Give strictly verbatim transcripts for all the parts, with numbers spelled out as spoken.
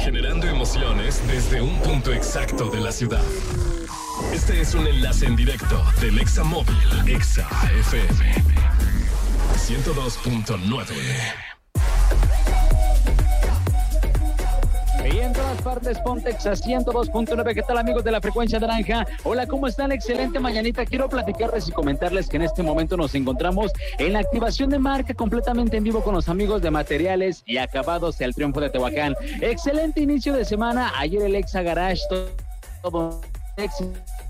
Generando emociones desde un punto exacto de la ciudad. Este es un enlace en directo del Exa Móvil. Exa F M ciento dos punto nueve. Y en todas partes, Pontex a ciento dos punto nueve. ¿Qué tal, amigos de la frecuencia naranja? Hola, ¿cómo están? Excelente mañanita. Quiero platicarles y comentarles que en este momento nos encontramos en la activación de marca completamente en vivo con los amigos de Materiales y Acabados del Triunfo de Tehuacán. Excelente inicio de semana. Ayer el Exa Garage, todo, todo éxito.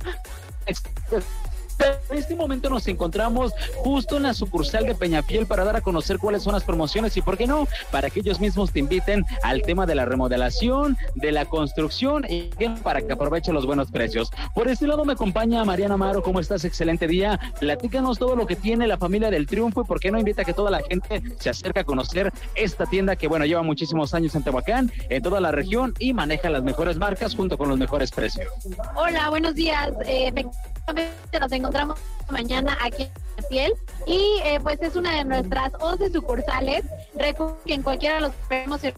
En este momento nos encontramos justo en la sucursal de Peñafiel para dar a conocer cuáles son las promociones y, por qué no, para que ellos mismos te inviten al tema de la remodelación, de la construcción y para que aprovechen los buenos precios. Por este lado me acompaña Mariana Amaro. ¿Cómo estás? Excelente día. Platícanos todo lo que tiene la familia del Triunfo y por qué no invita a que toda la gente se acerque a conocer esta tienda que, bueno, lleva muchísimos años en Tehuacán, en toda la región y maneja las mejores marcas junto con los mejores precios. Hola, buenos días. Eh, efectivamente nos encontramos mañana aquí en Piel y eh, pues es una de nuestras once sucursales. Recuerden que en cualquiera de los podemos de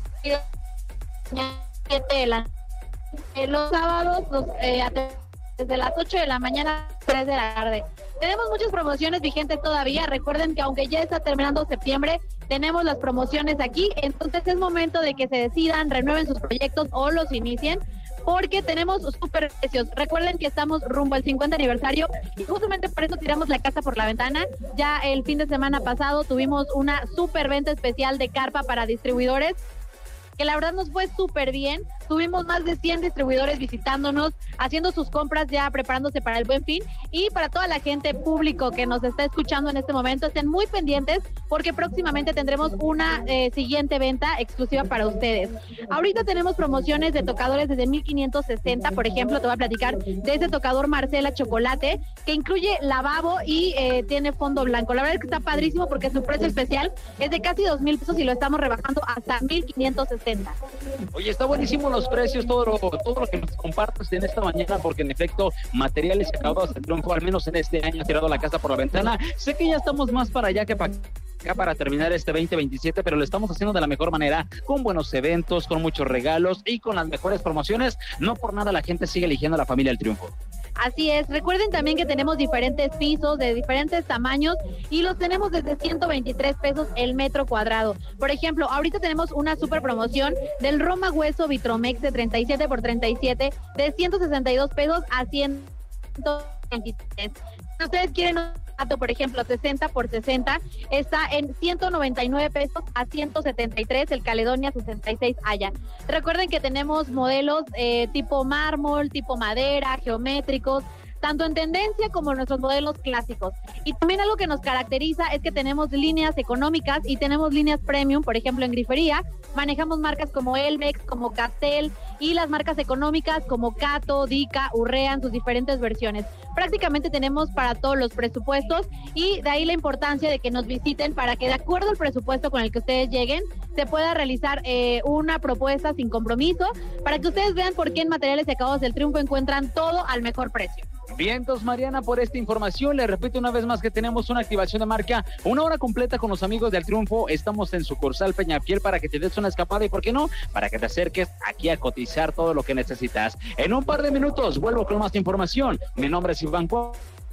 la eh, los sábados los, eh, desde las ocho de la mañana a tres de la tarde. Tenemos muchas promociones vigentes todavía. Recuerden que aunque ya está terminando septiembre, tenemos las promociones aquí, entonces es momento de que se decidan, renueven sus proyectos o los inicien, porque tenemos super precios. Recuerden que estamos rumbo al cincuenta aniversario y justamente por eso tiramos la casa por la ventana. Ya el fin de semana pasado tuvimos una super venta especial de carpa para distribuidores, que la verdad nos fue súper bien. Tuvimos más de cien distribuidores visitándonos, haciendo sus compras, ya preparándose para el Buen Fin. Y para toda la gente público que nos está escuchando en este momento, estén muy pendientes porque próximamente tendremos una eh, siguiente venta exclusiva para ustedes. Ahorita tenemos promociones de tocadores desde mil quinientos sesenta, por ejemplo, te voy a platicar de ese tocador Marcela Chocolate, que incluye lavabo y eh, tiene fondo blanco. La verdad es que está padrísimo porque su precio especial es de casi dos mil pesos y lo estamos rebajando hasta mil quinientos sesenta. Oye, está buenísimo los precios, todo lo, todo lo que nos compartes en esta mañana, porque en efecto, Materiales y Acabados del Triunfo, al menos en este año, ha tirado la casa por la ventana. Sé que ya estamos más para allá que para acá para terminar este veinte veintisiete, pero lo estamos haciendo de la mejor manera, con buenos eventos, con muchos regalos y con las mejores promociones. No por nada la gente sigue eligiendo a la familia del Triunfo. Así es, recuerden también que tenemos diferentes pisos de diferentes tamaños y los tenemos desde ciento veintitrés pesos el metro cuadrado. Por ejemplo, ahorita tenemos una super promoción del Roma Hueso Vitromex de treinta y siete por treinta y siete de ciento sesenta y dos pesos a ciento veintitrés. Si ustedes quieren un dato, por ejemplo, sesenta por sesenta, está en ciento noventa y nueve pesos a ciento setenta y tres, el Caledonia sesenta y seis Haya. Recuerden que tenemos modelos eh, tipo mármol, tipo madera, geométricos, tanto en tendencia como en nuestros modelos clásicos. Y también algo que nos caracteriza es que tenemos líneas económicas y tenemos líneas premium. Por ejemplo, en grifería manejamos marcas como Elmex, como Castel, y las marcas económicas como Cato, Dica, Urrea en sus diferentes versiones. Prácticamente tenemos para todos los presupuestos y de ahí la importancia de que nos visiten para que, de acuerdo al presupuesto con el que ustedes lleguen, se pueda realizar eh, una propuesta sin compromiso para que ustedes vean por qué en Materiales y Acabados del Triunfo encuentran todo al mejor precio. Vientos, Mariana, por esta información. Le repito una vez más que tenemos una activación de marca, una hora completa con los amigos del Triunfo. Estamos en sucursal Peñafiel para que te des una escapada y, ¿por qué no?, para que te acerques aquí a cotizar todo lo que necesitas. En un par de minutos vuelvo con más información. Mi nombre es Iván Cuau.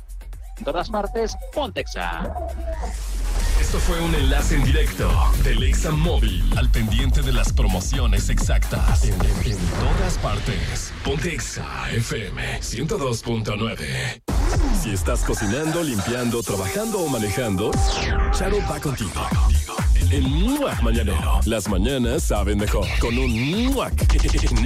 En todas partes, Pontexa. Esto fue un enlace en directo del Exa Móvil, al pendiente de las promociones exactas en, en, en todas partes. Ponte Exa F M ciento dos punto nueve. Si estás cocinando, limpiando, trabajando o manejando, Charo va contigo. El Muac Mañanero. Las mañanas saben mejor con un Muac.